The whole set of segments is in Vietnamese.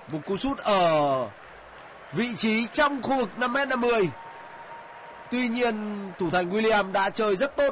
Một cú sút ở vị trí trong khu vực 5m50. Tuy nhiên thủ thành William đã chơi rất tốt.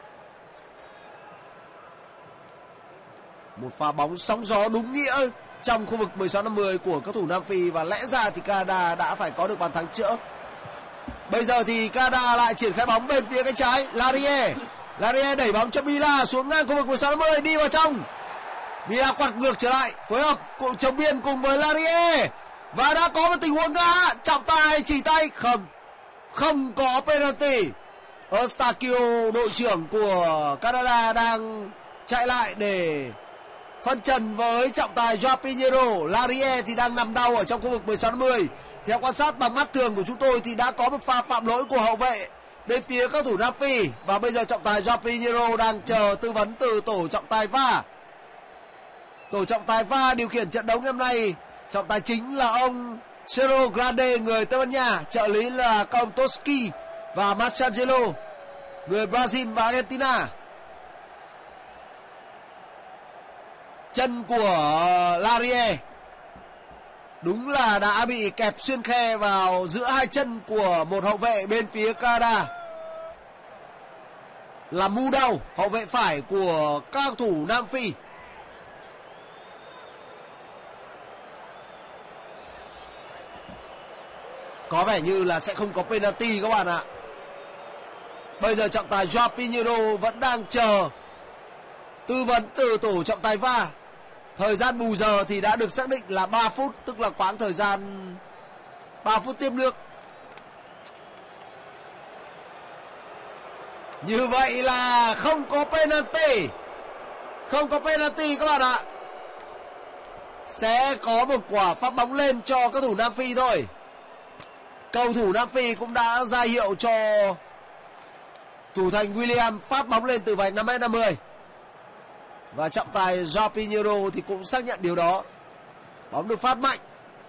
Một pha bóng sóng gió đúng nghĩa trong khu vực 16-50 của các thủ Nam Phi, và lẽ ra thì Canada đã phải có được bàn thắng chữa. Bây giờ thì Canada lại triển khai bóng bên phía cánh trái. Larie đẩy bóng cho Mila xuống ngang khu vực 16-50, đi vào trong. Mila quặt ngược trở lại, phối hợp chống biên cùng với Larie, và đã có một tình huống ngã, trọng tài chỉ tay, không có penalty. Eustachio, đội trưởng của Canada, đang chạy lại để phân trần với trọng tài Joao Pinheiro. Larie thì đang nằm đau ở trong khu vực 16-50. Theo quan sát bằng mắt thường của chúng tôi thì đã có một pha phạm lỗi của hậu vệ bên phía các thủ Nam Phi, và bây giờ trọng tài Joao Pinheiro đang chờ tư vấn từ tổ trọng tài VAR. Tổ trọng tài VAR điều khiển trận đấu ngày hôm nay, trọng tài chính là ông Cero Grande, người Tây Ban Nha, trợ lý là các ông Toski và Mascherano, người Brazil và Argentina. Chân của Larie đúng là đã bị kẹp xuyên khe vào giữa hai chân của một hậu vệ bên phía Canada, là Mudau, hậu vệ phải của các thủ Nam Phi. Có vẻ như là sẽ không có penalty các bạn ạ. Bây giờ trọng tài Joao Pinheiro vẫn đang chờ tư vấn từ tổ trọng tài VAR. Thời gian bù giờ thì đã được xác định là 3 phút, tức là quãng thời gian 3 phút tiếp nước. Như vậy là không có penalty. Không có penalty các bạn ạ. Sẽ có một quả phát bóng lên cho các thủ Nam Phi thôi. Cầu thủ Nam Phi cũng đã ra hiệu cho thủ thành William phát bóng lên từ vạch 5m50. Và trọng tài Joao Pinheiro thì cũng xác nhận điều đó. Bóng được phát mạnh.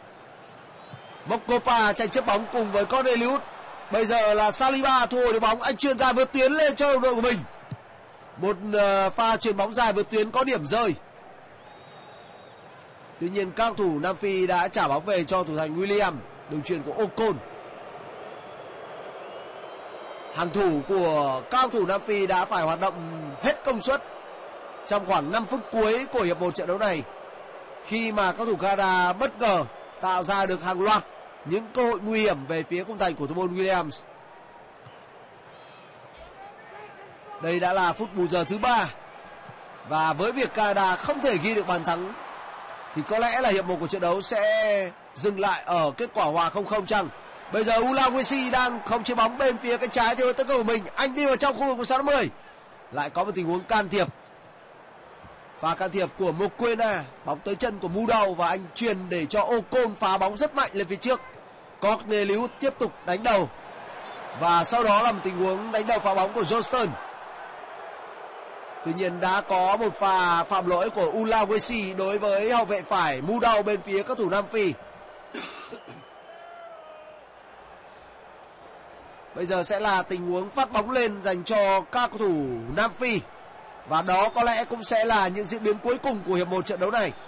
Mokopa tranh chấp bóng cùng với Cornelius. Bây giờ là Saliba thu hồi được bóng, anh chuyền dài vượt tuyến lên cho đồng đội của mình. Một pha chuyền bóng dài vượt tuyến có điểm rơi. Tuy nhiên các thủ Nam Phi đã trả bóng về cho thủ thành William. Đường chuyền của Ocon. Hàng thủ của các thủ Nam Phi đã phải hoạt động hết công suất trong khoảng 5 phút cuối của hiệp 1 trận đấu này, khi mà các thủ Canada bất ngờ tạo ra được hàng loạt những cơ hội nguy hiểm về phía khung thành của thủ môn Williams. Đây đã là phút bù giờ thứ 3, và với việc Canada không thể ghi được bàn thắng thì có lẽ là hiệp 1 của trận đấu sẽ dừng lại ở kết quả hòa 0-0 chăng. Bây giờ Ulaguesi đang không chế bóng bên phía cánh trái theo tấn công của mình, anh đi vào trong khu vực 16-50. Lại có một tình huống can thiệp. Pha can thiệp của Mokwena, bóng tới chân của Mudau và anh truyền để cho Ocon phá bóng rất mạnh lên phía trước. Cornelius tiếp tục đánh đầu, và sau đó là một tình huống đánh đầu phá bóng của Johnston. Tuy nhiên đã có một pha phạm lỗi của Ulaguesi đối với hậu vệ phải Mudau bên phía các thủ Nam Phi. Bây giờ sẽ là tình huống phát bóng lên dành cho các cầu thủ Nam Phi, và đó có lẽ cũng sẽ là những diễn biến cuối cùng của hiệp 1 trận đấu này.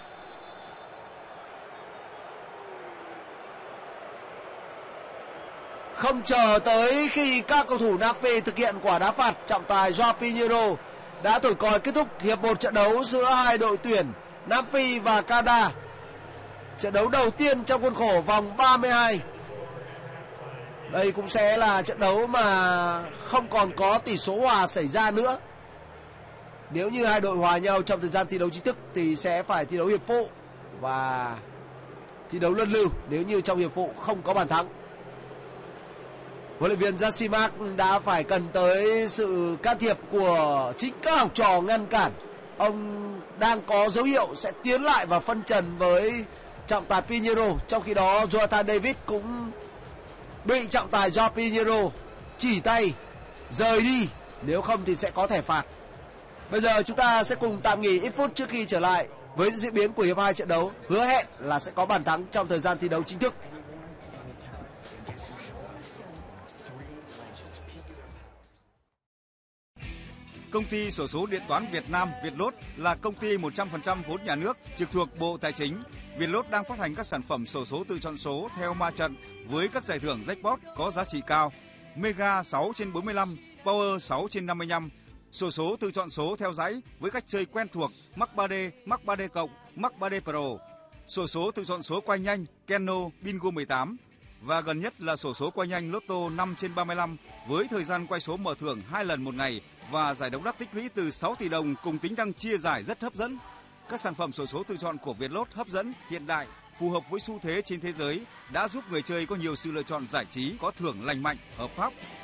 Không chờ tới khi các cầu thủ Nam Phi thực hiện quả đá phạt, trọng tài Joao Pinheiro đã thổi còi kết thúc hiệp 1 trận đấu giữa hai đội tuyển Nam Phi và Canada. Trận đấu đầu tiên trong khuôn khổ vòng 32. Đây cũng sẽ là trận đấu mà không còn có tỷ số hòa xảy ra nữa. Nếu như hai đội hòa nhau trong thời gian thi đấu chính thức thì sẽ phải thi đấu hiệp phụ và thi đấu luân lưu nếu như trong hiệp phụ không có bàn thắng. Huấn luyện viên Jasimak đã phải cần tới sự can thiệp của chính các học trò ngăn cản. Ông đang có dấu hiệu sẽ tiến lại và phân trần với trọng tài Pinheiro. Trong khi đó Jonathan David cũng bị trọng tài Joao Pinheiro chỉ tay rời đi, nếu không thì sẽ có thẻ phạt. Bây giờ chúng ta sẽ cùng tạm nghỉ ít phút trước khi trở lại với những diễn biến của hiệp 2 trận đấu. Hứa hẹn là sẽ có bàn thắng trong thời gian thi đấu chính thức. Công ty xổ số điện toán Việt Nam Việt Lốt là công ty 100% vốn nhà nước trực thuộc Bộ Tài chính. Vietlott đang phát hành các sản phẩm xổ số tự chọn số theo ma trận với các giải thưởng jackpot có giá trị cao. Mega 6/45, Power 6/55, xổ số tự chọn số theo dãy với cách chơi quen thuộc, mắc 3D, mắc 3D cộng, mắc 3D Pro. Xổ số tự chọn số quay nhanh, Keno, Bingo 18 và gần nhất là xổ số quay nhanh Lotto 5/35 với thời gian quay số mở thưởng 2 lần một ngày và giải độc đắc tích lũy từ 6 tỷ đồng cùng tính năng chia giải rất hấp dẫn. Các sản phẩm xổ số tự chọn của Vietlott hấp dẫn, hiện đại, phù hợp với xu thế trên thế giới đã giúp người chơi có nhiều sự lựa chọn giải trí có thưởng lành mạnh, hợp pháp